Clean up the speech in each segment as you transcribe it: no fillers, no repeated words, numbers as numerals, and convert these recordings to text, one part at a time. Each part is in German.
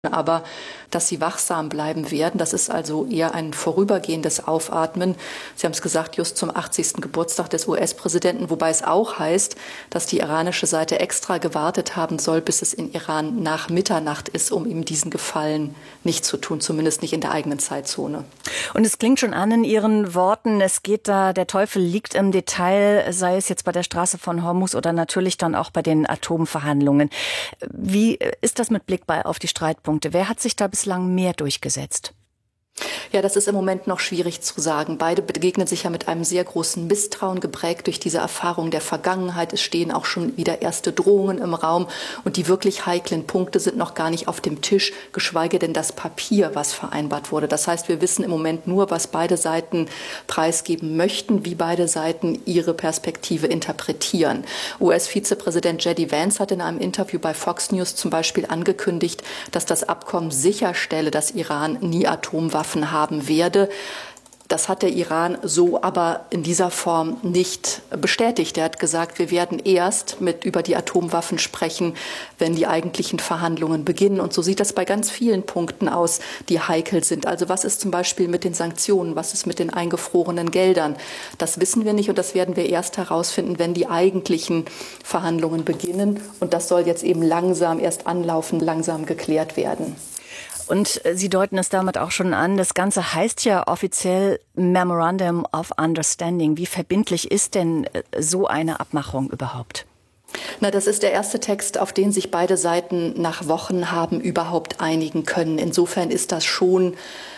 Aber dass sie wachsam bleiben werden, das ist also eher ein vorübergehendes Aufatmen. Sie haben es gesagt, just zum 80. Geburtstag des US-Präsidenten, wobei es auch heißt, dass die iranische Seite extra gewartet haben soll, bis es in Iran nach Mitternacht ist, um ihm diesen Gefallen nicht zu tun, zumindest nicht in der eigenen Zeitzone. Und es klingt schon an in Ihren Worten, es geht da, der Teufel liegt im Detail, sei es jetzt bei der Straße von Hormuz oder natürlich dann auch bei den Atomverhandlungen. Wie ist das mit Blick auf die Streitpunkte? Wer hat sich da bislang mehr durchgesetzt? Ja, das ist im Moment noch schwierig zu sagen. Beide begegnen sich ja mit einem sehr großen Misstrauen, geprägt durch diese Erfahrung der Vergangenheit. Es stehen auch schon wieder erste Drohungen im Raum. Und die wirklich heiklen Punkte sind noch gar nicht auf dem Tisch, geschweige denn das Papier, was vereinbart wurde. Das heißt, wir wissen im Moment nur, was beide Seiten preisgeben möchten, wie beide Seiten ihre Perspektive interpretieren. US-Vizepräsident J.D. Vance hat in einem Interview bei Fox News zum Beispiel angekündigt, dass das Abkommen sicherstelle, dass Iran nie Atomwaffen haben werde. Das hat der Iran so aber in dieser Form nicht bestätigt. Er hat gesagt, wir werden erst über die Atomwaffen sprechen, wenn die eigentlichen Verhandlungen beginnen. Und so sieht das bei ganz vielen Punkten aus, die heikel sind. Also was ist zum Beispiel mit den Sanktionen? Was ist mit den eingefrorenen Geldern? Das wissen wir nicht und das werden wir erst herausfinden, wenn die eigentlichen Verhandlungen beginnen. Und das soll jetzt eben langsam erst anlaufen, langsam geklärt werden. Und Sie deuten es damit auch schon an, das Ganze heißt ja offiziell Memorandum of Understanding. Wie verbindlich ist denn so eine Abmachung überhaupt? Na, das ist der erste Text, auf den sich beide Seiten nach Wochen haben überhaupt einigen können. Insofern ist das schon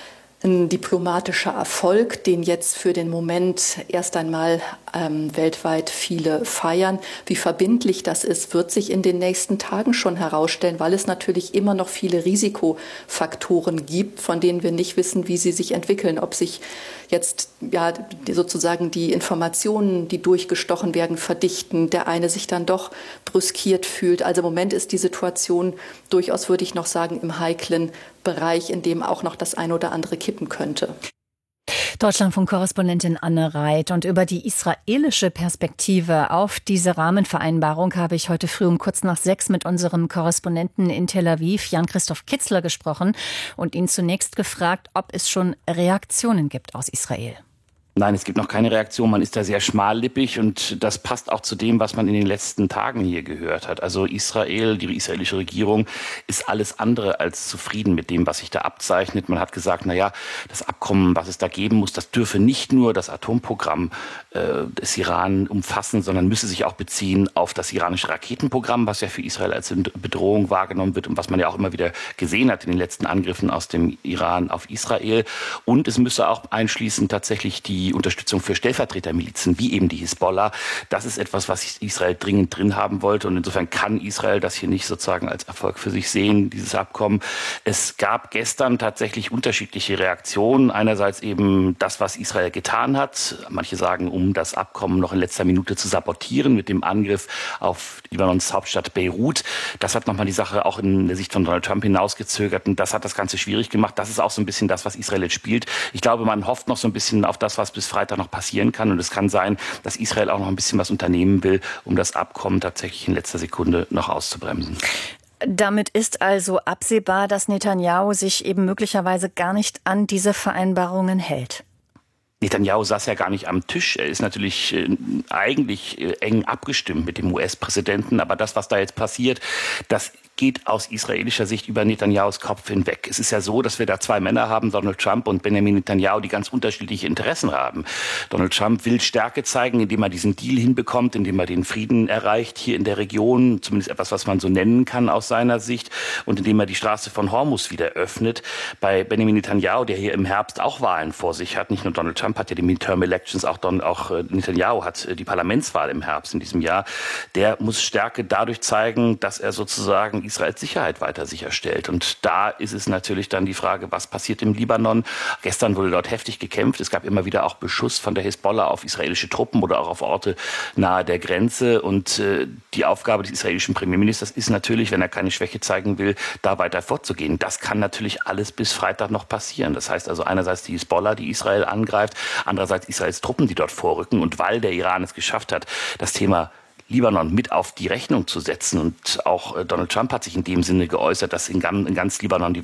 ein diplomatischer Erfolg, den jetzt für den Moment erst einmal weltweit viele feiern. Wie verbindlich das ist, wird sich in den nächsten Tagen schon herausstellen, weil es natürlich immer noch viele Risikofaktoren gibt, von denen wir nicht wissen, wie sie sich entwickeln. Ob sich jetzt sozusagen die Informationen, die durchgestochen werden, verdichten, der eine sich dann doch brüskiert fühlt. Also im Moment ist die Situation durchaus, würde ich noch sagen, im heiklen Bereich, in dem auch noch das eine oder andere kippen könnte. Deutschlandfunk-Korrespondentin Anne Reit. Und über die israelische Perspektive auf diese Rahmenvereinbarung habe ich heute früh um 5:45 mit unserem Korrespondenten in Tel Aviv, Jan-Christoph Kitzler, gesprochen und ihn zunächst gefragt, ob es schon Reaktionen gibt aus Israel. Nein, es gibt noch keine Reaktion. Man ist da sehr schmallippig und das passt auch zu dem, was man in den letzten Tagen hier gehört hat. Also Israel, die israelische Regierung ist alles andere als zufrieden mit dem, was sich da abzeichnet. Man hat gesagt, das Abkommen, was es da geben muss, das dürfe nicht nur das Atomprogramm des Iran umfassen, sondern müsse sich auch beziehen auf das iranische Raketenprogramm, was ja für Israel als Bedrohung wahrgenommen wird und was man ja auch immer wieder gesehen hat in den letzten Angriffen aus dem Iran auf Israel. Und es müsse auch einschließen tatsächlich die Unterstützung für Stellvertretermilizen, wie eben die Hisbollah. Das ist etwas, was Israel dringend drin haben wollte. Und insofern kann Israel das hier nicht sozusagen als Erfolg für sich sehen, dieses Abkommen. Es gab gestern tatsächlich unterschiedliche Reaktionen. Einerseits eben das, was Israel getan hat. Manche sagen, um das Abkommen noch in letzter Minute zu sabotieren mit dem Angriff auf Libanons Hauptstadt Beirut. Das hat nochmal die Sache auch in der Sicht von Donald Trump hinausgezögert. Und das hat das Ganze schwierig gemacht. Das ist auch so ein bisschen das, was Israel jetzt spielt. Ich glaube, man hofft noch so ein bisschen auf das, was bis Freitag noch passieren kann. Und es kann sein, dass Israel auch noch ein bisschen was unternehmen will, um das Abkommen tatsächlich in letzter Sekunde noch auszubremsen. Damit ist also absehbar, dass Netanyahu sich eben möglicherweise gar nicht an diese Vereinbarungen hält. Netanyahu saß ja gar nicht am Tisch. Er ist natürlich eigentlich eng abgestimmt mit dem US-Präsidenten. Aber das, was da jetzt passiert, das geht aus israelischer Sicht über Netanyahus Kopf hinweg. Es ist ja so, dass wir da zwei Männer haben, Donald Trump und Benjamin Netanyahu, die ganz unterschiedliche Interessen haben. Donald Trump will Stärke zeigen, indem er diesen Deal hinbekommt, indem er den Frieden erreicht hier in der Region, zumindest etwas, was man so nennen kann aus seiner Sicht, und indem er die Straße von Hormuz wieder öffnet. Bei Benjamin Netanyahu, der hier im Herbst auch Wahlen vor sich hat, nicht nur Donald Trump hat ja die Midterm Elections, auch Netanyahu hat die Parlamentswahl im Herbst in diesem Jahr, der muss Stärke dadurch zeigen, dass er sozusagen Israels Sicherheit weiter sicherstellt. Und da ist es natürlich dann die Frage, was passiert im Libanon? Gestern wurde dort heftig gekämpft. Es gab immer wieder auch Beschuss von der Hisbollah auf israelische Truppen oder auch auf Orte nahe der Grenze. Und die Aufgabe des israelischen Premierministers ist natürlich, wenn er keine Schwäche zeigen will, da weiter vorzugehen. Das kann natürlich alles bis Freitag noch passieren. Das heißt also einerseits die Hisbollah, die Israel angreift, andererseits Israels Truppen, die dort vorrücken. Und weil der Iran es geschafft hat, das Thema Libanon mit auf die Rechnung zu setzen. Und auch Donald Trump hat sich in dem Sinne geäußert, dass in ganz Libanon die